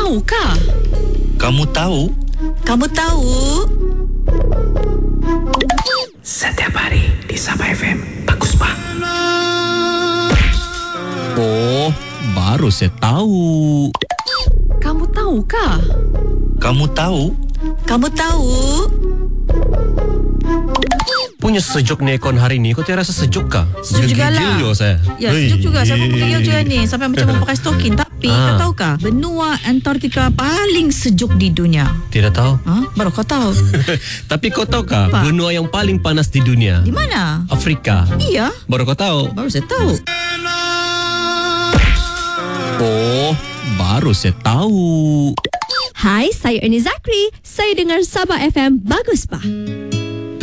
tahukah? Kamu tahu? Kamu tahu? Setiap hari di Sabah FM. Bagus, Pak. Oh, baru saya tahu. Kamu tahukah? Kamu tahu? Kamu tahu? Punya sejuk ni aircon hari ni. Kau tidak rasa sejuk kah? Sejuk juga lah. Gigil saya. Ya, sejuk juga. Saya pun pakai juga ni. Sampai macam mau pakai stokin. Tapi kau tahukah? Benua Antartika paling sejuk di dunia. Tidak tahu. Baru kau tahu. Tapi kau tahukah Apa? benua yang paling panas di dunia? Di mana? Afrika. Iya. Baru kau tahu. Baru saya tahu. Oh, baru saya tahu. Hai, saya Ernie Zakri. Saya dengar Sabah FM. Bagus, Pak.